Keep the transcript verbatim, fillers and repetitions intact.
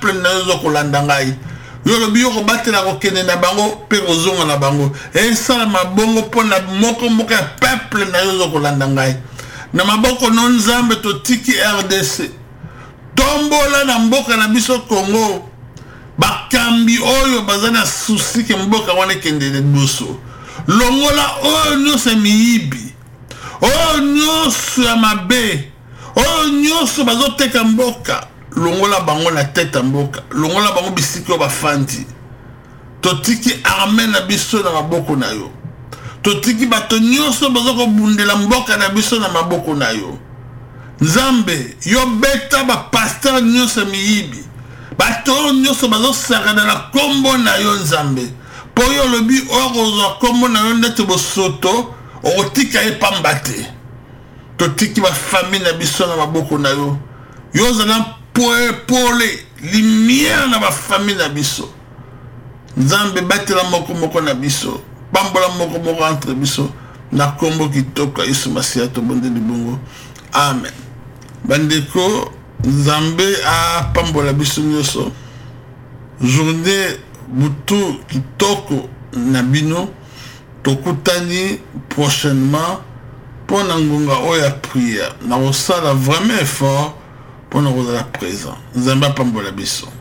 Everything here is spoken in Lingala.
peuple na yo kolanda ngai yo lobi yo kobatela kokende na bango pe kozonga na bango esala mabongo pona moko moko ya peuple na yo kolanda ngai na maboko no nzambe totiki R D C tombola na mboka na biso Congo bakambi oyo bazana susi ke mboka wana kende de doso longola oyo nyose miyibi oyo nyose ya mabe oyo nyose bazoteka mboka longola bango na tete mboka longola bango bisiki oyo bafandi totiki arme na biso na maboko na yo totiki bato nyonso bazokobundela mboka na biso na maboko na yo nzambe yo beta bapasteur nyonso miyibi bato nyonso bazosaka na kombo na yo nzambe po yo lobi okozwa kombo na yo ndete bosoto okotika ye pamba te totiki bafamille na biso na maboko na yo yo zala pole lumière na bafamille na biso nzambe batela moko moko na biso pambola moko moko entre biso na kombo kitoko Yesu Masiya tobonde libongo amen bandeko nzambe a pambola biso nyonso journée butu kitoko na bino tokutani prochainement pour na ngonga oya prière na osala vraiment effort pour na kozala présent nzambe a pambola biso